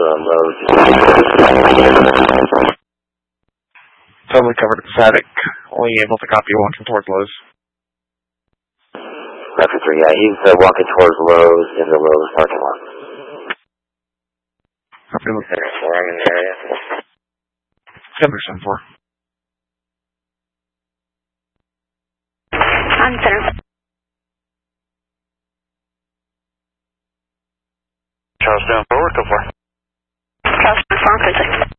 Lowe's. Totally covered at static. Only able to copy walking towards Lowe's. Raptor 3, yeah, he's walking towards Lowe's in the Lowe's parking lot. Copy look. Center 4, I'm in the area. Center 4. On center. Charles down forward, go for. Charles down forward, 36.